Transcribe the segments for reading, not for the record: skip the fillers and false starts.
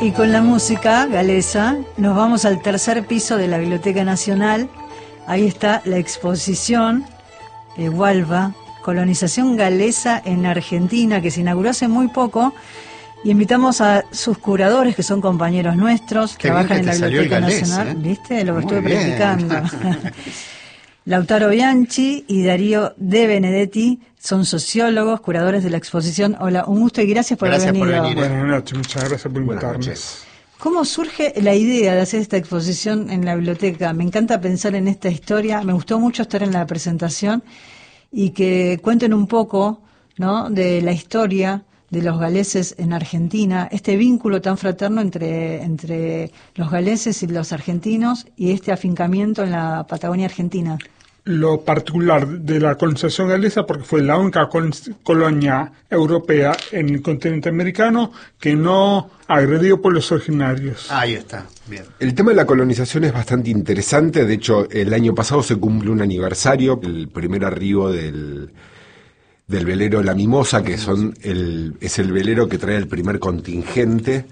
Y con la música galesa nos vamos al tercer piso de la Biblioteca Nacional. Ahí está la exposición Hualva, colonización galesa en Argentina, que se inauguró hace muy poco. Y invitamos a sus curadores, que son compañeros nuestros, Qué trabajan bien que en la te Biblioteca salió el galés, Nacional. ¿Viste? Lo que Muy estuve bien. practicando. Lautaro Bianchi y Darío De Benedetti son sociólogos, curadores de la exposición. Hola, un gusto y gracias por haber venido. Buenas noches, muchas gracias por invitarnos. ¿Cómo surge la idea de hacer esta exposición en la biblioteca? Me encanta pensar en esta historia, me gustó mucho estar en la presentación y que cuenten un poco, ¿no?, de la historia de los galeses en Argentina, este vínculo tan fraterno entre los galeses y los argentinos y este afincamiento en la Patagonia Argentina. Lo particular de la colonización galesa, porque fue la única colonia europea en el continente americano que no agredió pueblos originarios. Ahí está, bien. El tema de la colonización es bastante interesante. De hecho, el año pasado se cumple un aniversario, el primer arribo del velero La Mimosa, que es el velero que trae el primer contingente.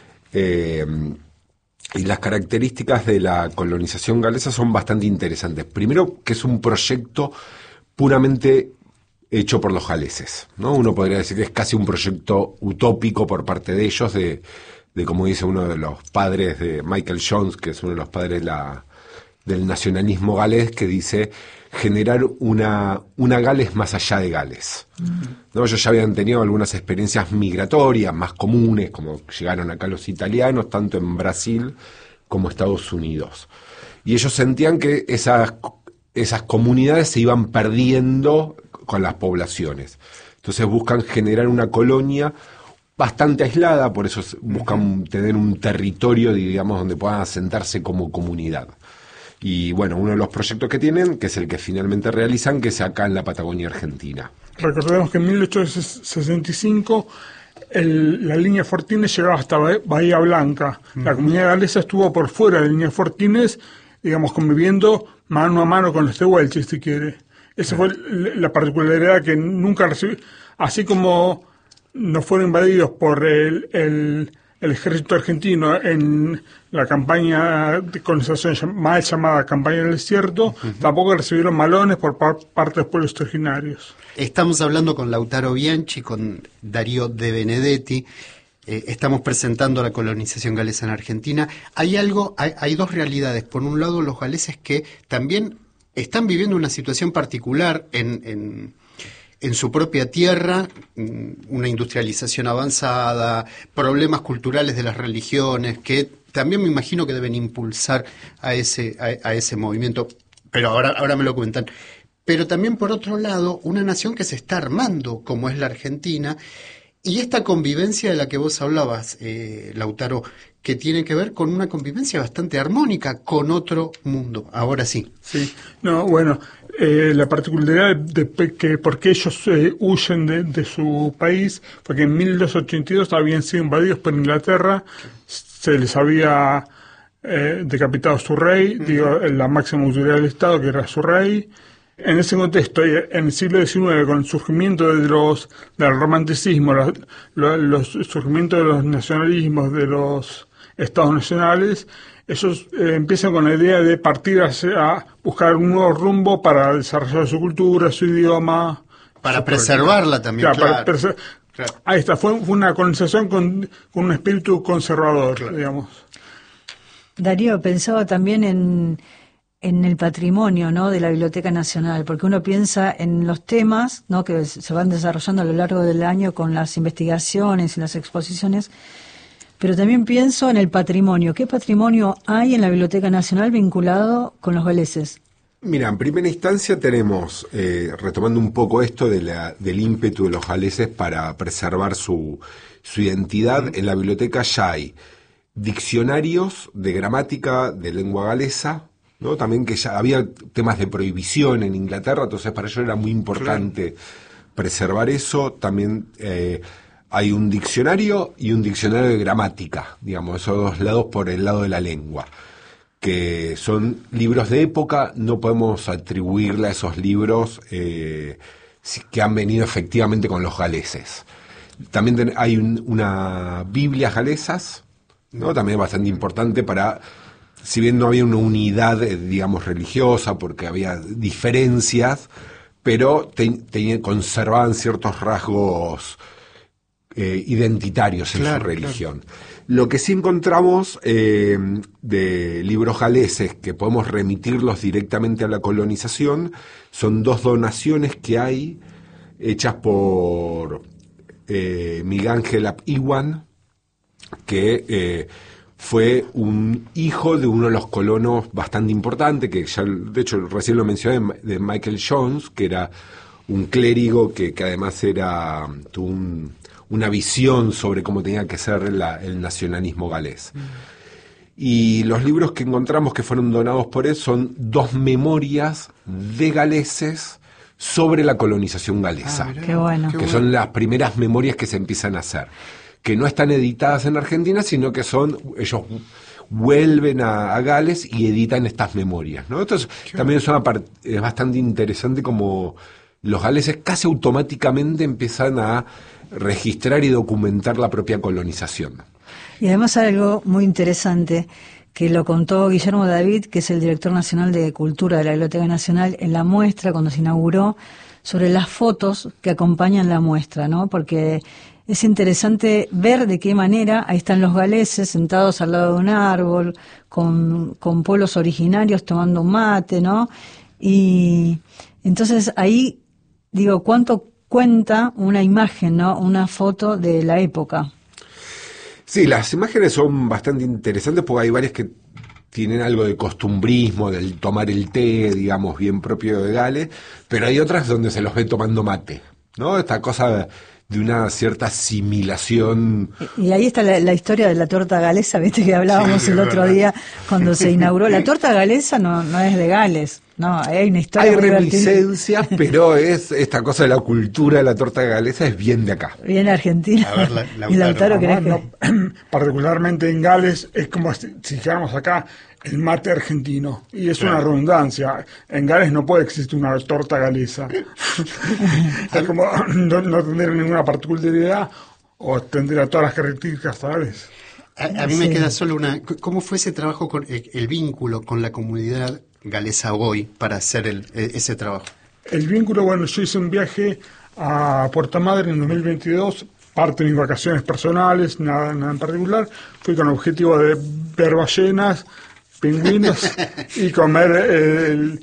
Y las características de la colonización galesa son bastante interesantes. Primero, que es un proyecto puramente hecho por los galeses, ¿no? Uno podría decir que es casi un proyecto utópico por parte de ellos, de como dice uno de los padres de Michael Jones, que es uno de los padres del nacionalismo galés, que dice generar una Gales más allá de Gales. ¿No? Ellos ya habían tenido algunas experiencias migratorias más comunes, como llegaron acá los italianos, tanto en Brasil como Estados Unidos. Y ellos sentían que esas comunidades se iban perdiendo con las poblaciones. Entonces buscan generar una colonia bastante aislada, por eso buscan tener un territorio, digamos, donde puedan asentarse como comunidad. Y bueno, uno de los proyectos que tienen, que es el que finalmente realizan, que es acá en la Patagonia Argentina. Recordemos que en 1865 la línea Fortines llegaba hasta Bahía Blanca. La comunidad galesa estuvo por fuera de la línea Fortines, digamos, conviviendo mano a mano con los tehuelches, si quiere. Esa fue la particularidad, que nunca recibió, así como no fueron invadidos por el ejército argentino en la campaña de colonización mal llamada Campaña del Desierto, tampoco recibieron malones por parte de los pueblos originarios. Estamos hablando con Lautaro Bianchi, con Darío De Benedetti. Estamos presentando la colonización galesa en Argentina. Hay dos realidades. Por un lado, los galeses que también están viviendo una situación particular en su propia tierra, una industrialización avanzada, problemas culturales de las religiones, que también me imagino que deben impulsar a ese movimiento, pero ahora me lo comentan. Pero también, por otro lado, una nación que se está armando, como es la Argentina, y esta convivencia de la que vos hablabas, Lautaro, que tiene que ver con una convivencia bastante armónica con otro mundo. Ahora sí. Sí, no, bueno, la particularidad de que porque ellos huyen de su país, porque en 1282 habían sido invadidos por Inglaterra, se les había decapitado su rey, la máxima autoridad del Estado, que era su rey. En ese contexto, en el siglo XIX, con el surgimiento del romanticismo, los surgimientos de los nacionalismos, de los estados nacionales, ellos empiezan con la idea de partir a buscar un nuevo rumbo para desarrollar su cultura, su idioma. Para preservarla también, claro. Claro. Ahí está, fue una colonización con un espíritu conservador, claro, digamos. Darío, pensaba también en el patrimonio, ¿no?, de la Biblioteca Nacional, porque uno piensa en los temas, ¿no?, que se van desarrollando a lo largo del año con las investigaciones y las exposiciones, pero también pienso en el patrimonio. ¿Qué patrimonio hay en la Biblioteca Nacional vinculado con los galeses? Mira, en primera instancia tenemos, retomando un poco esto del ímpetu de los galeses para preservar su identidad, en la biblioteca ya hay diccionarios de gramática de lengua galesa, ¿no? También que ya había temas de prohibición en Inglaterra, entonces para ellos era muy importante preservar eso. También hay un diccionario y un diccionario de gramática, digamos, esos dos lados por el lado de la lengua, que son libros de época. No podemos atribuirle a esos libros que han venido efectivamente con los galeses. También hay una Biblia galesas, ¿no? También bastante importante para, si bien no había una unidad, digamos, religiosa, porque había diferencias, pero conservaban ciertos rasgos identitarios en su religión. Claro. Lo que sí encontramos de libros galeses que podemos remitirlos directamente a la colonización son 2 donaciones que hay hechas por Miguel Ángel Ap Iwan, que fue un hijo de uno de los colonos bastante importante, que ya, de hecho, recién lo mencioné, de Michael Jones, que era un clérigo que además tuvo una visión sobre cómo tenía que ser el nacionalismo galés. Y los libros que encontramos que fueron donados por él son 2 memorias de galeses sobre la colonización galesa. Qué bueno. Que son las primeras memorias que se empiezan a hacer, que no están editadas en Argentina, sino que ellos vuelven a Gales y editan estas memorias, ¿no? Entonces, también es bastante interesante como los galeses casi automáticamente empiezan a registrar y documentar la propia colonización. Y además algo muy interesante que lo contó Guillermo David, que es el director nacional de Cultura de la Biblioteca Nacional, en la muestra cuando se inauguró, sobre las fotos que acompañan la muestra, ¿no? Porque es interesante ver de qué manera ahí están los galeses sentados al lado de un árbol, con pueblos originarios tomando un mate, ¿no? Y entonces ahí, digo, ¿cuánto cuenta una imagen, ¿no? Una foto de la época? Sí, las imágenes son bastante interesantes porque hay varias que tienen algo de costumbrismo, del tomar el té, digamos, bien propio de Gales, pero hay otras donde se los ve tomando mate, ¿no? Esta cosa de una cierta asimilación. Y ahí está la historia de la torta galesa, viste que hablábamos el otro día cuando se inauguró. La torta galesa no es de Gales, no, hay una historia. Hay reminiscencias, pero es esta cosa de la cultura de la torta galesa es bien de acá. Bien argentina. A ver, y Lautaro, ¿querés que...? Particularmente en Gales es como si dijéramos acá el mate argentino, y es una redundancia. En Gales no puede existir una torta galesa. Es como no tendría ninguna particularidad o tendría todas las características tales. A mí me queda solo ¿cómo fue ese trabajo, con el vínculo con la comunidad galesa hoy para hacer ese trabajo? El vínculo, bueno, yo hice un viaje a Puerto Madryn en 2022, parte de mis vacaciones personales, nada en particular. Fui con el objetivo de ver ballenas, pingüinos y comer el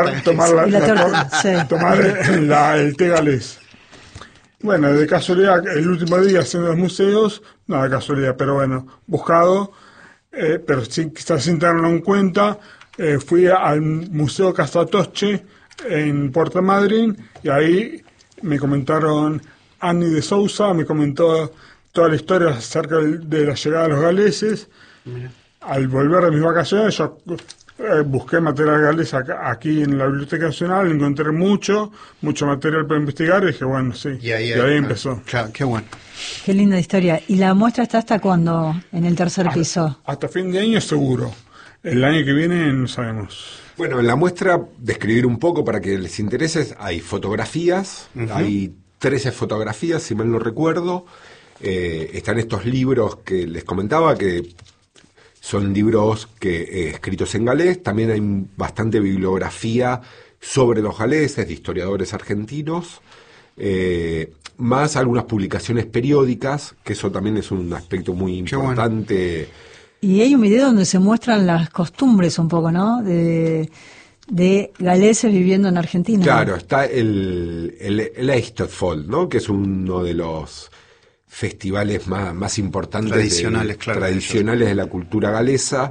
té galés. Bueno, de casualidad, el último día haciendo los museos, no de casualidad, pero bueno, buscado, pero quizás sin tenerlo en cuenta, fui al Museo Castatoche en Puerto Madryn y ahí me comentaron, Annie de Sousa me comentó toda la historia acerca de la llegada de los galeses. Mira. Al volver de mis vacaciones, yo busqué material galés aquí en la Biblioteca Nacional, encontré mucho material para investigar y dije, bueno, sí, y ahí empezó. Claro, qué bueno. Qué linda historia. ¿Y la muestra está hasta cuándo en el tercer piso? Hasta fin de año seguro. El año que viene no sabemos. Bueno, en la muestra, describir un poco para que les interese, hay fotografías, hay 13 fotografías, si mal no recuerdo. Están estos libros que les comentaba, que son libros escritos en galés. También hay bastante bibliografía sobre los galeses, de historiadores argentinos, más algunas publicaciones periódicas, que eso también es un aspecto muy importante. Bueno. Y hay un video donde se muestran las costumbres un poco, ¿no? De galeses viviendo en Argentina. Claro, está el Eisteddfod, ¿no? Que es uno de los festivales más importantes tradicionales de la cultura galesa.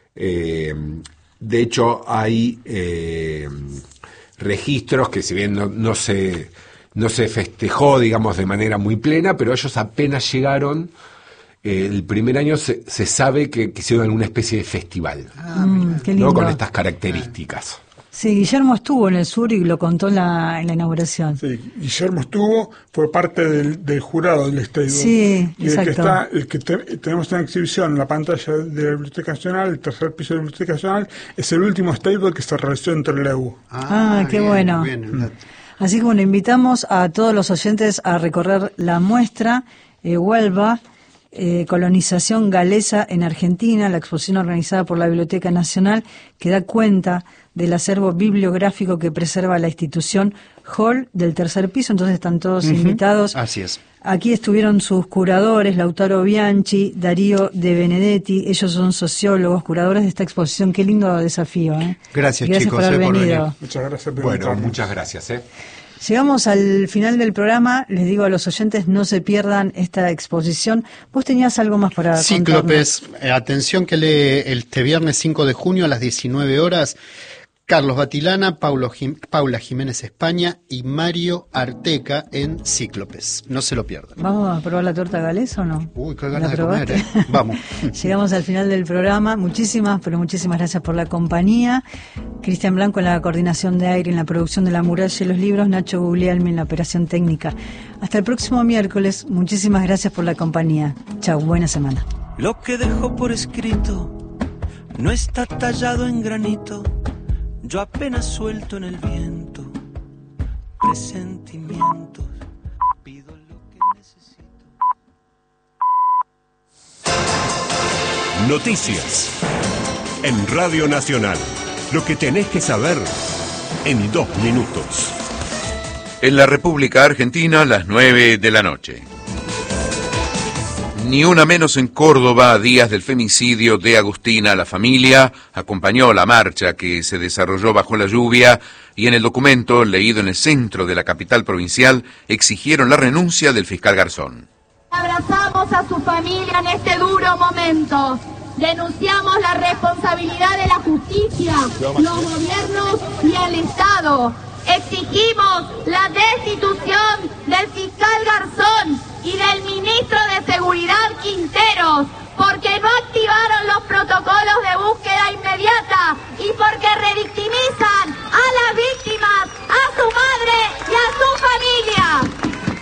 De hecho, hay registros que, si bien no se festejó, digamos, de manera muy plena, pero ellos apenas llegaron, el primer año se sabe que hicieron alguna especie de festival, qué lindo. ¿no? Con estas características. Sí, Guillermo estuvo en el sur y lo contó en la inauguración. Sí, Guillermo fue parte del jurado del Estadio. Sí, y exacto. El que tenemos en exhibición en la pantalla de la Biblioteca Nacional, el tercer piso de la Biblioteca Nacional, es el último stable que se realizó en Trelew. Qué bueno. Bien. Así que bueno, invitamos a todos los oyentes a recorrer la muestra Huelva, Colonización galesa en Argentina, la exposición organizada por la Biblioteca Nacional, que da cuenta del acervo bibliográfico que preserva la institución Hall del tercer piso. Entonces están todos invitados. Así es. Aquí estuvieron sus curadores, Lautaro Bianchi, Darío De Benedetti. Ellos son sociólogos, curadores de esta exposición. Qué lindo desafío, ¿eh? Gracias chicos, por haber venido. Muchas gracias por Bueno, invitarnos. muchas gracias. Llegamos al final del programa. Les digo a los oyentes, no se pierdan esta exposición. Vos tenías algo más para Cíclopes, atención que lee este viernes 5 de junio a las 19 horas. Carlos Batilana, Paula Jiménez España y Mario Arteca en Cíclopes. No se lo pierdan. ¿Vamos a probar la torta galesa o no? Uy, qué ¿La ganas de probaste? comer, Vamos. Llegamos al final del programa. Muchísimas gracias por la compañía. Cristian Blanco en la coordinación de aire, en la producción de La Muralla y los libros. Nacho Guglielmi en la operación técnica. Hasta el próximo miércoles. Muchísimas gracias por la compañía. Chau, buena semana. Lo que dejó por escrito no está tallado en granito. Yo apenas suelto en el viento presentimientos, pido lo que necesito. Noticias en Radio Nacional. Lo que tenés que saber en 2 minutos. En la República Argentina, las 9 de la noche. Ni una menos en Córdoba, a días del femicidio de Agustina. La familia acompañó la marcha que se desarrolló bajo la lluvia y en el documento, leído en el centro de la capital provincial, exigieron la renuncia del fiscal Garzón. Abrazamos a su familia en este duro momento. Denunciamos la responsabilidad de la justicia, los gobiernos y el Estado. Exigimos la destitución del fiscal Garzón y del ministro de Seguridad Quinteros, porque no activaron los protocolos de búsqueda inmediata y porque revictimizan a las víctimas, a su madre y a su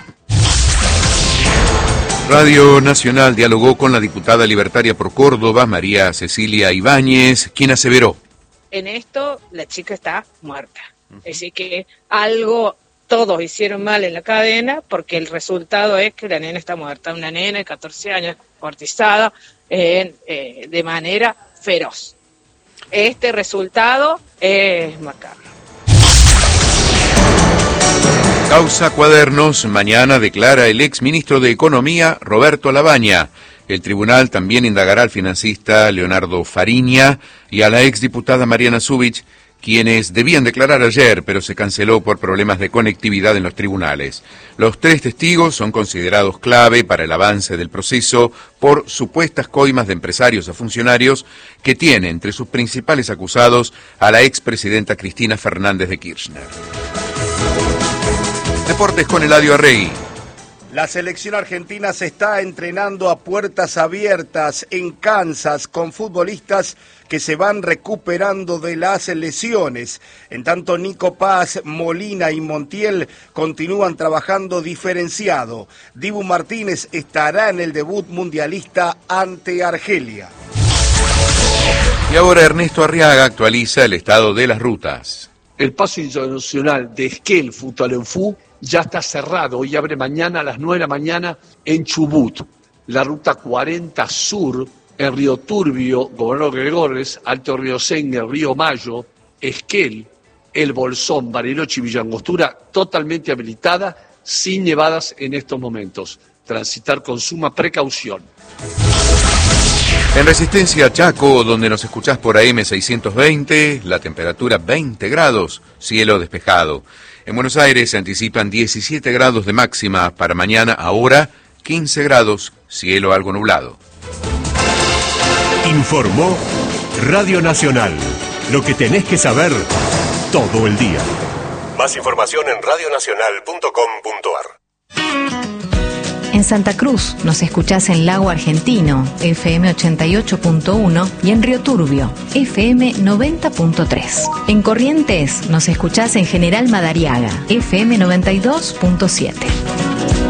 familia. Radio Nacional dialogó con la diputada libertaria por Córdoba, María Cecilia Ibáñez, quien aseveró: en esto la chica está muerta. Así que algo todos hicieron mal en la cadena, porque el resultado es que la nena está muerta, una nena de 14 años cuartizada de manera feroz. Este resultado es macabro. Causa Cuadernos, mañana declara el exministro de Economía, Roberto Labaña. El tribunal también indagará al financista Leonardo Fariña y a la exdiputada Mariana Zubich, quienes debían declarar ayer, pero se canceló por problemas de conectividad en los tribunales. Los 3 testigos son considerados clave para el avance del proceso por supuestas coimas de empresarios a funcionarios que tiene entre sus principales acusados a la expresidenta Cristina Fernández de Kirchner. Deportes con Eladio Arregui. La selección argentina se está entrenando a puertas abiertas en Kansas con futbolistas que se van recuperando de las lesiones. En tanto, Nico Paz, Molina y Montiel continúan trabajando diferenciado. Dibu Martínez estará en el debut mundialista ante Argelia. Y ahora Ernesto Arriaga actualiza el estado de las rutas. El paso internacional de Esquel Futaleufú ya está cerrado y abre mañana a las 9 de la mañana en Chubut. La ruta 40 Sur en Río Turbio, Gobernador Gregores, Alto Río Sengue, Río Mayo, Esquel, El Bolsón, Bariloche y Villangostura, totalmente habilitada, sin nevadas en estos momentos. Transitar con suma precaución. En Resistencia Chaco, donde nos escuchás por AM 620, la temperatura 20 grados, cielo despejado. En Buenos Aires se anticipan 17 grados de máxima para mañana, ahora 15 grados, cielo algo nublado. Informó Radio Nacional. Lo que tenés que saber todo el día. Más información en radionacional.com.ar. En Santa Cruz nos escuchás en Lago Argentino, FM 88.1 y en Río Turbio, FM 90.3. En Corrientes nos escuchás en General Madariaga, FM 92.7.